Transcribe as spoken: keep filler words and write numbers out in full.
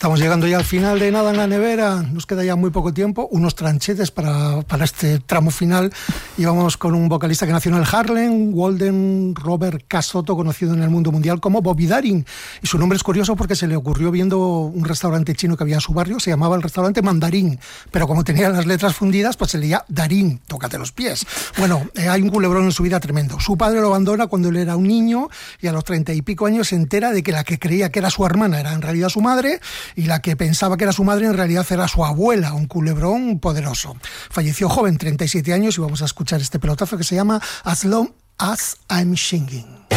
Estamos llegando ya al final de Nada en la Nevera, nos queda ya muy poco tiempo, unos tranchetes para, para este tramo final, y vamos con un vocalista que nació en el Harlem, Walden Robert Casotto, conocido en el mundo mundial como Bobby Darin, y su nombre es curioso porque se le ocurrió viendo un restaurante chino que había en su barrio, se llamaba el restaurante Mandarín, pero como tenía las letras fundidas, pues se leía Darín, tócate los pies. Bueno, eh, hay un culebrón en su vida tremendo. Su padre lo abandona cuando él era un niño y a los treinta y pico años se entera de que la que creía que era su hermana era en realidad su madre, y la que pensaba que era su madre en realidad era su abuela, un culebrón poderoso. Falleció joven, treinta y siete años, y vamos a escuchar este pelotazo que se llama As Long As I'm Singing.